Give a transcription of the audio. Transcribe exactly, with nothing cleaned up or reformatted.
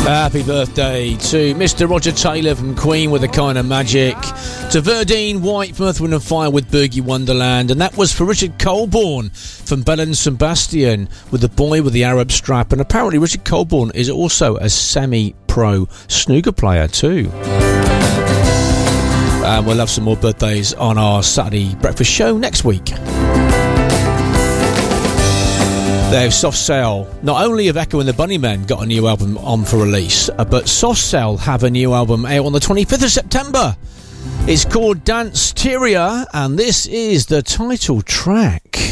Happy birthday to Mister Roger Taylor from Queen with a Kind of Magic, to Verdine White from Earth, Wind and Fire with Boogie Wonderland, and that was for Richard Colborne from Belle and Sebastian with The Boy with the Arab Strap. And apparently Richard Colborne is also a semi-pro snooker player too. And we'll have some more birthdays on our Saturday breakfast show next week. They have Soft Cell. Not only have Echo and the Bunnymen got a new album on for release, but Soft Cell have a new album out on the twenty-fifth of September. It's called Dance Tyria, and this is the title track.